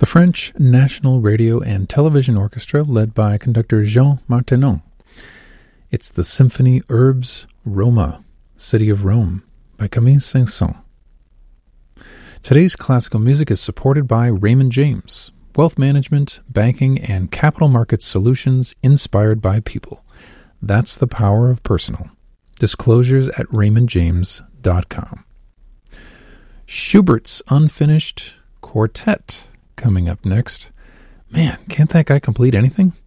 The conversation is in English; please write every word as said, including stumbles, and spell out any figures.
The French National Radio and Television Orchestra, led by conductor Jean Martinon. It's the Symphony Herbes Roma, City of Rome, by Camille Saint-Saëns. Today's classical music is supported by Raymond James, wealth management, banking, and capital market solutions inspired by people. That's the power of personal. Disclosures at raymond james dot com. Schubert's Unfinished Quartet coming up next. Man, can't that guy complete anything?